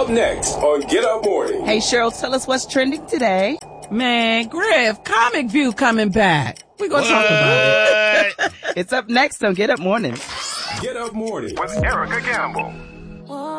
Up next on Get Up Morning. Hey, Cheryl, tell us what's trending today. Man, Griff, Comic View coming back. We're going to talk about it. It's up next on Get Up Morning. Get Up Morning with Erica Campbell.